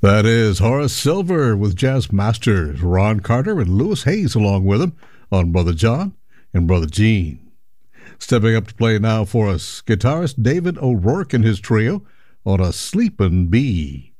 That is Horace Silver with Jazz Masters, Ron Carter and Louis Hayes along with him on Brother John and Brother Gene. Stepping up to play now for us, guitarist David O'Rourke and his trio on A Sleepin' Bee.